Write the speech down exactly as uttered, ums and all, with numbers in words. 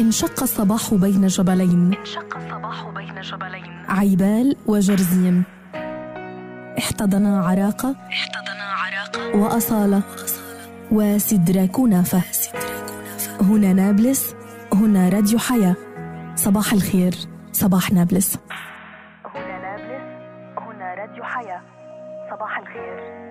انشق الصباح بين جبلين انشق الصباح بين جبلين عيبال وجرزيم. احتضنا عراقة احتضنا عراقة وأصالة وسدرا كنافة. هنا نابلس، هنا راديو حياة. صباح الخير، صباح نابلس. هنا نابلس، هنا راديو حياة. صباح الخير.